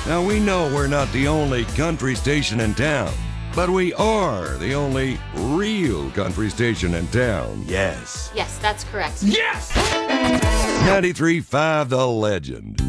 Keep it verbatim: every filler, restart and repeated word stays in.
Now, we know we're not the only country station in town, but we are the only real country station in town. Yes. Yes, that's correct. Yes! ninety-three point five The Legend.